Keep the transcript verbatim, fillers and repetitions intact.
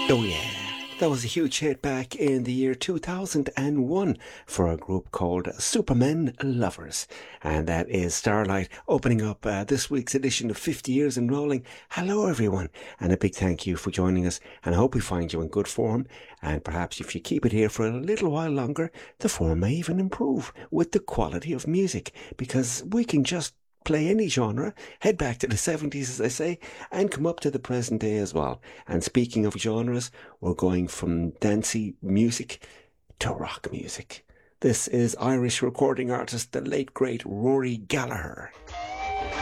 Oh yeah, that was a huge hit back in the year two thousand one for a group called Supermen Lovers. And that is Starlight opening up uh, this week's edition of fifty years and Rolling. Hello everyone, and a big thank you for joining us, and I hope we find you in good form, and perhaps if you keep it here for a little while longer, the form may even improve with the quality of music, because we can just play any genre, head back to the seventies, as I say, and come up to the present day as well. And speaking of genres, we're going from dancey music to rock music. This is Irish recording artist, the late great Rory Gallagher.